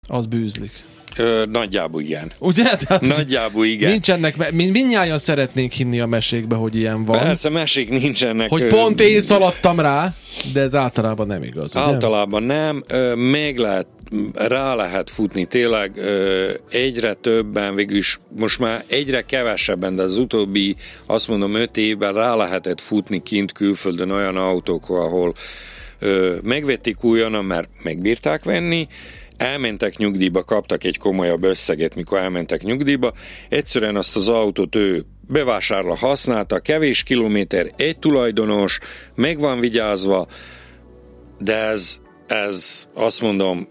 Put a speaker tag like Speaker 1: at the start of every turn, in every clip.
Speaker 1: Az bűzlik.
Speaker 2: Nagyjából igen.
Speaker 1: Ugye? Tehát,
Speaker 2: nagyjából igen.
Speaker 1: Nincsenek, mindnyájan szeretnénk hinni a mesékbe, hogy ilyen van.
Speaker 2: Persze, mesék nincsenek.
Speaker 1: Hogy pont én szaladtam rá, de ez általában nem igaz.
Speaker 2: Általában nem. Rá lehet futni. Tényleg egyre többen, végülis most már egyre kevesebben, de az utóbbi, azt mondom 5 évben rá lehetett futni kint külföldön olyan autókról, ahol megvették újonnan, mert megbírták venni, elmentek nyugdíjba, kaptak egy komolyabb összeget, mikor elmentek nyugdíjba, egyszerűen azt az autót ő bevásárla, használta, kevés kilométer, egy tulajdonos, meg van vigyázva, de ez azt mondom,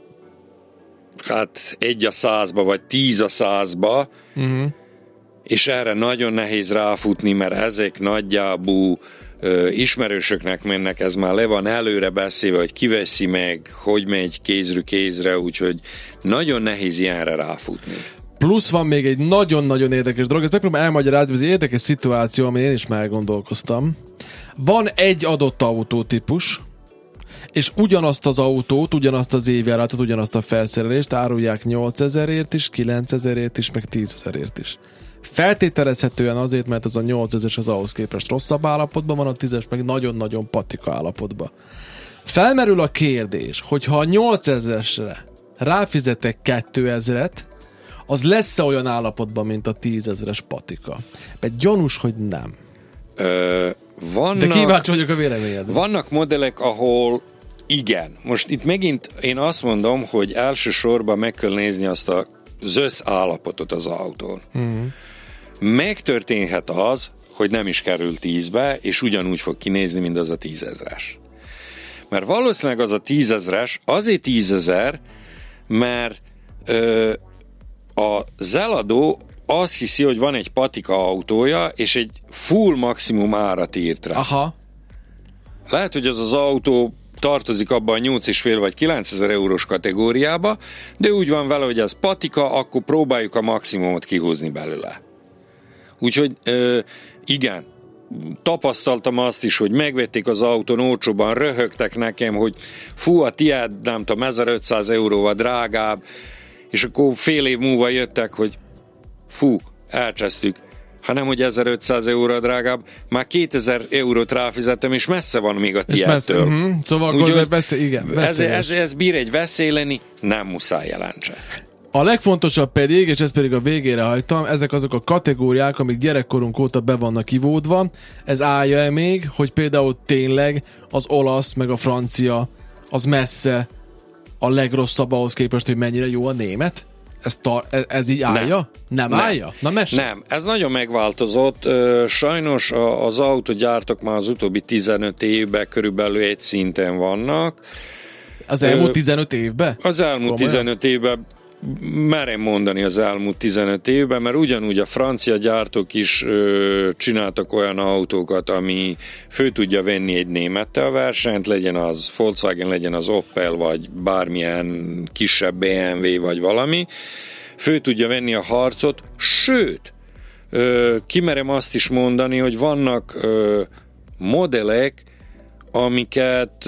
Speaker 2: hát 1/100-ba, vagy 10/100-ba, és erre nagyon nehéz ráfutni, mert ezek nagyjából ismerősöknek mennek, ez már le van előre beszélve, hogy kiveszi meg, hogy megy kézről kézre, úgyhogy nagyon nehéz ilyenre ráfutni.
Speaker 1: Plusz van még egy nagyon-nagyon érdekes dolog, ezt megpróbálom elmagyarázni, ez egy érdekes szituáció, amin én is meggondolkoztam. Van egy adott autótípus, és ugyanazt az autót, ugyanazt az évjáratot, ugyanazt a felszerelést árulják 8000-ért is, 9000-ért is, meg 10.000-ért is. Feltételezhetően azért, mert az a 8000-es az ahhoz képest rosszabb állapotban van, a 10-es meg nagyon-nagyon patika állapotban. Felmerül a kérdés, hogyha a 8000-esre ráfizetek 2000-et, az lesz-e olyan állapotban, mint a 10.000-es patika? Mert gyanús, hogy nem. De kíváncsi vagyok a véleményedre.
Speaker 2: Vannak modellek, ahol igen. Most itt megint én azt mondom, hogy elsősorban meg kell nézni azt az összállapotot az autón. Megtörténhet az, hogy nem is kerül 10-be, és ugyanúgy fog kinézni, mint az a 10.000-es. Mert valószínűleg az a 10.000-es azért 10.000, mert az eladó azt hiszi, hogy van egy patika autója, és egy full maximum árat írt rá.
Speaker 1: Aha.
Speaker 2: Lehet, hogy az autó tartozik abban a 8,5 vagy 9.000 eurós kategóriába, de úgy van vele, hogy ez patika, akkor próbáljuk a maximumot kihúzni belőle. Úgyhogy igen, tapasztaltam azt is, hogy megvették az autón olcsóban, röhögtek nekem, hogy fú, a tiéd, nem tudom, 1500 euróval drágább, és akkor fél év múlva jöttek, hogy fú, elcsesztük, hanem hogy 1500 euró drágább, már 2000 eurót ráfizettem, és messze van még a tiédtől.
Speaker 1: Szóval akkor
Speaker 2: ez bír egy veszély lenni, nem muszáj jelentse.
Speaker 1: A legfontosabb pedig, és ezt pedig a végére hagytam, ezek azok a kategóriák, amik gyerekkorunk óta be vannak ivódva. Ez állja-e még, hogy például tényleg az olasz meg a francia az messze a legrosszabb ahhoz képest, hogy mennyire jó a német? Ez így állja? Nem állja? Na mesélj.
Speaker 2: Nem, ez nagyon megváltozott. Sajnos az autógyártók már az utóbbi 15 évben körülbelül egy szinten vannak.
Speaker 1: Az elmúlt 15 évben?
Speaker 2: Az elmúlt 15 évben merem mondani az elmúlt 15 évben, mert ugyanúgy a francia gyártók is csináltak olyan autókat, ami fő tudja venni egy némettel versenyt, legyen az Volkswagen, legyen az Opel, vagy bármilyen kisebb BMW, vagy valami. Fő tudja venni a harcot, sőt, kimerem azt is mondani, hogy vannak modellek, amiket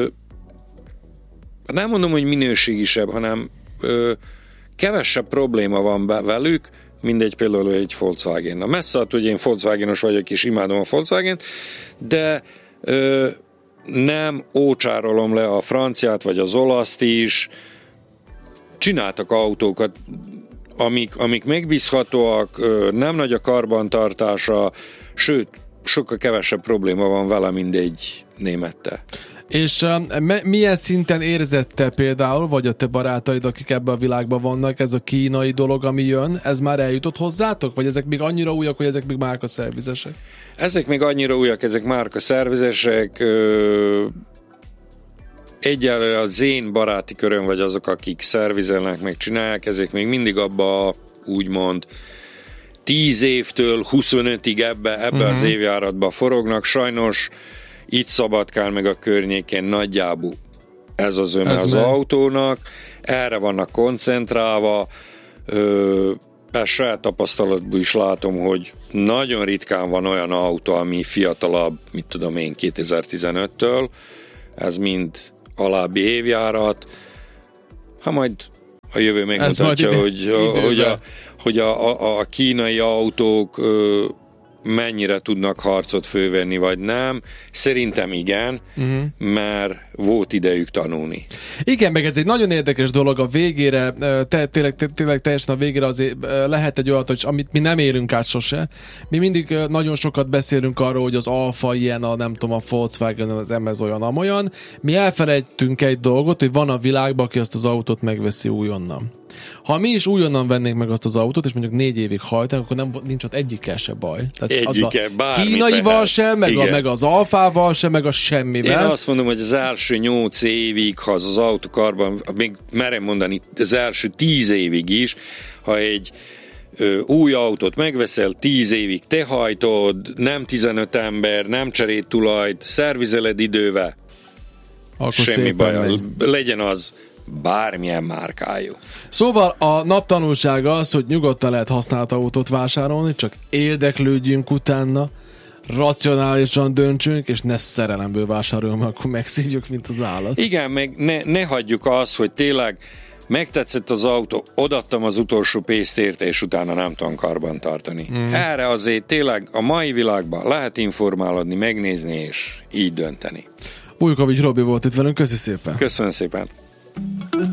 Speaker 2: nem mondom, hogy minőségisebb, hanem kevesebb probléma van velük, mindegy például egy Volkswagen. Na messze attól, hogy én Volkswagenos vagyok és imádom a Volkswagen-t, de nem ócsárolom le a franciát vagy az olaszt is. Csináltak autókat, amik megbízhatóak, nem nagy a karbantartása, sőt, sokkal kevesebb probléma van vele, mint egy némettel.
Speaker 1: És milyen szinten érzed te például, vagy a te barátaid, akik ebben a világban vannak, ez a kínai dolog, ami jön, ez már eljutott hozzátok? Vagy ezek még annyira újak, hogy ezek még márkaszervizesek?
Speaker 2: Ezek még annyira újak, ezek márkaszervizesek. Egyelőre az én baráti köröm, vagy azok, akik szervizelnek, meg csinálják, ezek még mindig abba úgymond 10 évtől 25-ig ebbe az évjáratba forognak. Sajnos itt Szabadkán meg a környéken nagyjából ez az az autónak, erre vannak koncentrálva, ezt saját tapasztalatból is látom, hogy nagyon ritkán van olyan autó, ami fiatalabb, mit tudom én, 2015-től, ez mind alábbi évjárat, ha majd A jövő megmutatja, hogy a kínai autók mennyire tudnak harcot fölvenni, vagy nem. Szerintem igen, mert volt idejük tanulni.
Speaker 1: Igen, meg ez egy nagyon érdekes dolog a végére, tényleg teljesen a végére azért lehet egy olyat, hogy amit mi nem élünk át sose. Mi mindig nagyon sokat beszélünk arról, hogy az Alfa ilyen, nem tudom, a Volkswagen, az MS olyan, amolyan. Mi elfelejtünk egy dolgot, hogy van a világban, aki azt az autót megveszi újonnan. Ha mi is újonnan vennénk meg azt az autót, és mondjuk 4 évig hajtanak, akkor nincs ott egyikkel se baj. Tehát
Speaker 2: egyike, bármit
Speaker 1: kínaival sem, meg az Alfával sem, meg a semmivel.
Speaker 2: Én azt mondom, hogy az első 8 évig, ha az autókarban, még merem mondani, az első 10 évig is, ha egy új autót megveszel, 10 évig te hajtod, nem 15 ember, nem cserélt tulajt, szervizeled idővel, akkor semmi baj, legyen az bármilyen márkájú.
Speaker 1: Szóval a naptanulsága az, hogy nyugodtan lehet használt autót vásárolni, csak érdeklődjünk utána, racionálisan döntsünk, és ne szerelemből vásároljunk, akkor megszívjuk, mint az állat.
Speaker 2: Igen, meg ne hagyjuk azt, hogy tényleg megtetszett az autó, odaadtam az utolsó pénzt érte, és utána nem tudom karban tartani. Erre azért tényleg a mai világban lehet informálódni, megnézni, és így dönteni.
Speaker 1: Vujkovics Robi volt itt velünk, köszi szépen.
Speaker 2: Köszönöm szépen.